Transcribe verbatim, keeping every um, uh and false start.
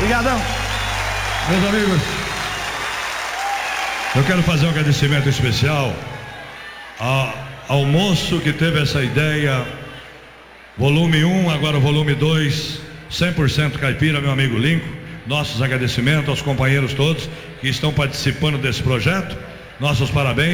Obrigadão. Meus amigos, eu quero fazer um agradecimento especial ao, ao moço que teve essa ideia, volume um, agora volume dois, cem por cento caipira, meu amigo Lincoln. Nossos agradecimentos aos companheiros todos que estão participando desse projeto. Nossos parabéns.